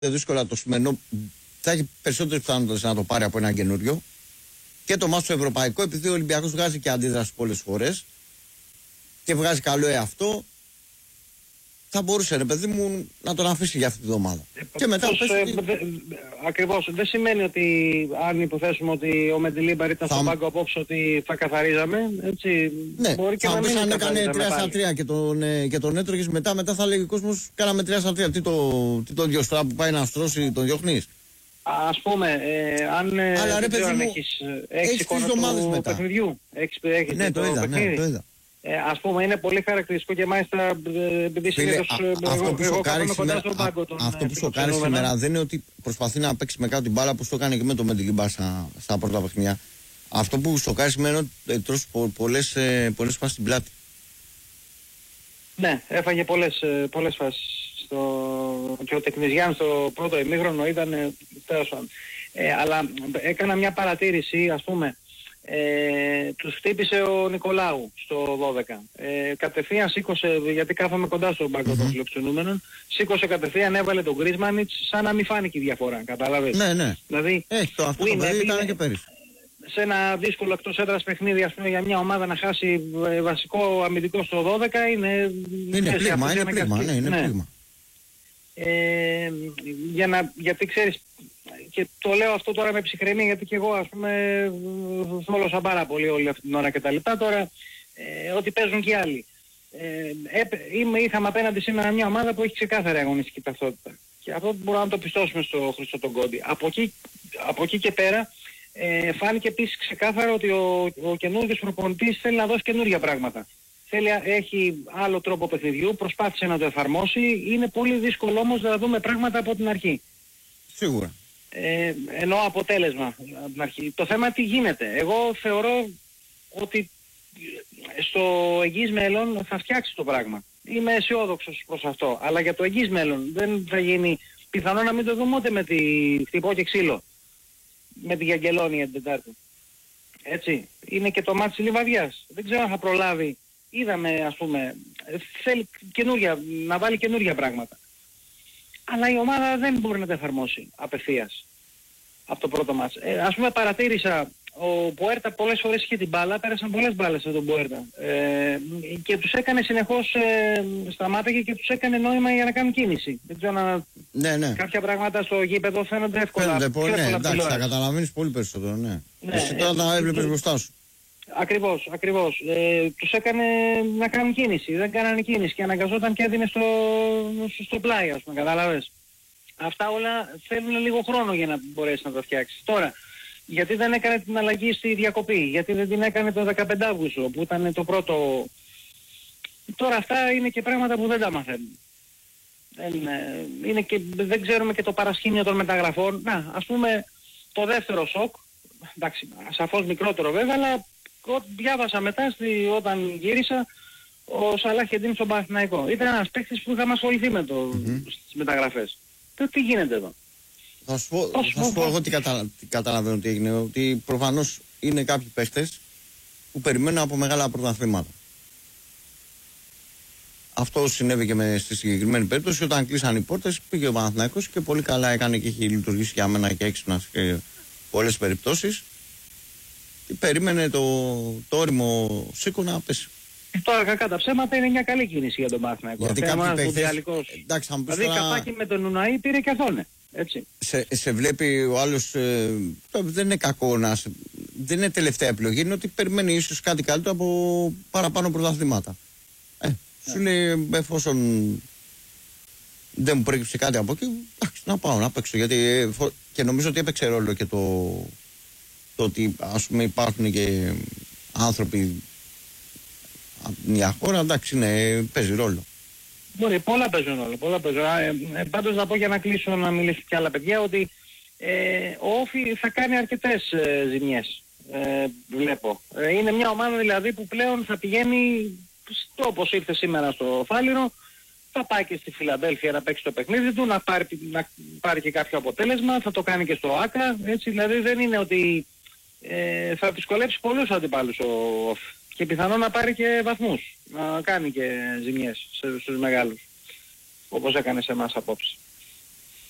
δύσκολα το σημερινό. Θα έχει περισσότερες πιθανότητες να το πάρει από ένα καινούριο. Και το μάτς στο ευρωπαϊκό, επειδή ο Ολυμπιακός βγάζει και αντίδραση πολλές φορές και βγάζει καλό εαυτό, θα μπορούσε, ρε παιδί μου, να τον αφήσει για αυτή τη βδομάδα. Και μετά ακριβώς. Δεν σημαίνει ότι αν υποθέσουμε ότι ο Μεντιλίμπαρ ήταν στον πάγκο απόψε ότι θα καθαρίζαμε. Έτσι, ναι, μπορεί και θα να μην αν έκανε 3-3 και τον έτρωγες μετά θα λέγει ο κόσμος κάναμε 3-3. Τι τον διωστρά που πάει να στρώσει τον διώχνεις. Ας πούμε, αν αλλά ρε παιδί μου, έχεις εικόνα του παιχνιδιού. Ναι, το είδα. Ας πούμε είναι πολύ χαρακτηριστικό και μάλιστα επειδή συνήθως εγώ κάθομαι κοντά στον πάγκο. Αυτό που σοκάρει σήμερα δεν είναι ότι προσπαθεί να παίξει με κάτω την μπάλα που το έκανε και με το Μεντιλίμπαρ στα πρώτα παιχνίδια. Αυτό που σοκάρει σήμερα είναι ότι τρως πολλές φάσεις στην πλάτη. Ναι, έφαγε πολλές φάσεις. Και ο Τεκνιζιάν στο πρώτο ημίχρονο ήταν τέλος πάντων. Αλλά έκανα μια παρατήρηση, ας πούμε. Τους χτύπησε ο Νικολάου στο 12. Κατευθείαν σήκωσε, γιατί κάθομαι κοντά στον πάγκο των φιλοξενούμενων, σήκωσε κατευθείαν, έβαλε τον Γκρίσμανιτς σαν να μην φάνηκε η διαφορά. Κατάλαβες. Ναι. Δηλαδή, αυτό το παιδί ήταν και πέρυσι. Σε ένα δύσκολο εκτός έδρας παιχνίδι, ας πούμε, για μια ομάδα να χάσει βασικό αμυντικό στο 12 είναι πλήγμα. Γιατί ξέρεις, και το λέω αυτό τώρα με ψυχραιμία γιατί και εγώ, ας πούμε, θόλωσα πάρα πολύ όλη αυτή την ώρα και τα λοιπά. Τώρα ότι παίζουν και άλλοι. Είχαμε απέναντι σήμερα μια ομάδα που έχει ξεκάθαρη αγωνιστική ταυτότητα. Και αυτό μπορούμε να το πιστώσουμε στο Χρήστο τον Κόντι. Από εκεί και πέρα φάνηκε επίσης ξεκάθαρα ότι ο καινούργιος προπονητής θέλει να δώσει καινούργια πράγματα. Έχει άλλο τρόπο παιχνιδιού, προσπάθησε να το εφαρμόσει. Είναι πολύ δύσκολο όμως να δούμε πράγματα από την αρχή. Σίγουρα. Εννοώ αποτέλεσμα από την αρχή. Το θέμα τι γίνεται. Εγώ θεωρώ ότι στο εγγύς μέλλον θα φτιάξει το πράγμα. Είμαι αισιόδοξος προς αυτό. Αλλά για το εγγύς μέλλον δεν θα γίνει. Πιθανό να μην το δούμε ούτε με τη χτυπώ και ξύλο. Με τη Γιαγγελόνια την Τετάρτη. Έτσι. Είναι και το μάτι της Λιβαδιάς. Δεν ξέρω αν θα προλάβει. Είδαμε, ας πούμε, θέλει να βάλει καινούργια πράγματα. Αλλά η ομάδα δεν μπορεί να τα εφαρμόσει απευθείας από το πρώτο μάτς. Ας πούμε παρατήρησα, ο Πουέρτα πολλές φορές είχε την μπάλα, πέρασαν πολλές μπάλες από τον Πουέρτα. Και τους έκανε συνεχώς, σταμάτηκε και τους έκανε νόημα για να κάνουν κίνηση. Δεν ξέρω κάποια πράγματα στο γήπεδο φαίνονται εύκολα. Εντάξει, θα καταλαβαίνεις πολύ περισσότερο, ναι. Εσύ τώρα τα έβλεπες μπροστά σου. Ακριβώς. Τους έκανε να κάνουν κίνηση. Δεν κάνανε κίνηση και αναγκαζόταν και έδινε στο πλάι, ας πούμε, κατάλαβες. Αυτά όλα θέλουν λίγο χρόνο για να μπορέσει να τα φτιάξει. Τώρα, γιατί δεν έκανε την αλλαγή στη διακοπή, γιατί δεν την έκανε το 15 Αύγουστο που ήταν το πρώτο. Τώρα αυτά είναι και πράγματα που δεν τα μαθαίνουν. Είναι και, δεν ξέρουμε και το παρασκήνιο των μεταγραφών. Να, ας πούμε το δεύτερο σοκ, εντάξει, σαφώς μικρότερο βέβαια, αλλά διάβασα μετά όταν γύρισα ο Σαλάχ Εντίν στον Παναθηναϊκό. Ήταν ένας παίκτης που είχαμε ασχοληθεί με στις μεταγραφές. Τι γίνεται εδώ. Θα σου πω εγώ τι καταλαβαίνω τι έγινε. Ότι προφανώς είναι κάποιοι παίκτες που περιμένουν από μεγάλα πρωταθλήματα. Αυτό συνέβη και στη συγκεκριμένη περίπτωση. Όταν κλείσαν οι πόρτες πήγε ο Παναθηναϊκός και πολύ καλά έκανε και έχει λειτουργήσει για μένα και έξυπνα σε πολλές περιπτώσεις. Και περίμενε το όριμο Σίκο να πέσει. Τώρα κακά τα ψέματα είναι μια καλή κίνηση για τον Παναθηναϊκό. Γιατί κάποιοι παίκτες, δηλαδή καπάκι με τον Ουναή πήρε και αυτόν. Έτσι. Σε βλέπει ο άλλος, δεν είναι κακό δεν είναι τελευταία επιλογή, είναι ότι περιμένει ίσως κάτι καλύτερο από παραπάνω πρωταθλήματα. Σου λέει εφόσον δεν μου προέκυψε κάτι από εκεί, να πάω να παίξω. Γιατί, και νομίζω ότι έπαιξε ρόλο και το ότι ας πούμε υπάρχουν και άνθρωποι από μια χώρα, εντάξει, παίζει ρόλο. Μπορεί, πολλά παίζουν ρόλο. Πάντως να πω για να κλείσω, να μιλήσω και άλλα παιδιά, ότι ο Όφι θα κάνει αρκετές ζημιές. Βλέπω. Είναι μια ομάδα δηλαδή που πλέον θα πηγαίνει όπως ήρθε σήμερα στο Φάληρο, θα πάει και στη Φιλαδέλφια να παίξει το παιχνίδι του, να πάρει και κάποιο αποτέλεσμα, θα το κάνει και στο ΆΚΑ, έτσι, δηλαδή δεν είναι ότι θα δυσκολέψει πολλούς αντιπάλους ο Όφι. Και πιθανόν να πάρει και βαθμούς, να κάνει και ζημιές στους μεγάλους, όπως έκανε σε εμάς απόψε.